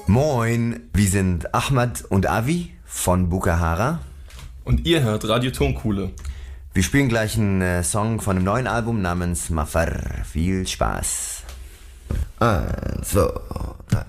Moin, wir sind Ahmad und Avi von Bukahara. Und ihr hört Radio Tonkuhle. Wir spielen gleich einen Song von einem neuen Album namens Mafar. Viel Spaß. 1, 2.